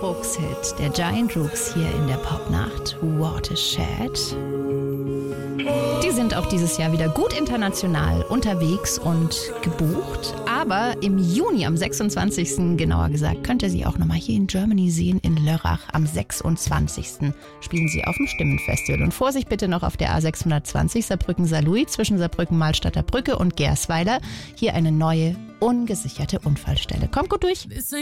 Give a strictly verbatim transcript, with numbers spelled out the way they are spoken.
Nachwuchshit der Giant Rooks hier in der Popnacht, Watershed. Die sind auch dieses Jahr wieder gut international unterwegs und gebucht. Aber im Juni, am sechsundzwanzigsten genauer gesagt, könnt ihr sie auch nochmal hier in Germany sehen, in Lörrach. Am sechsundzwanzigsten spielen sie auf dem Stimmenfestival. Und Vorsicht bitte noch auf der A sechshundertzwanzig Saarbrücken-Saarlouis zwischen Saarbrücken-Malstadter Brücke und Gersweiler. Hier eine neue, ungesicherte Unfallstelle. Kommt gut durch.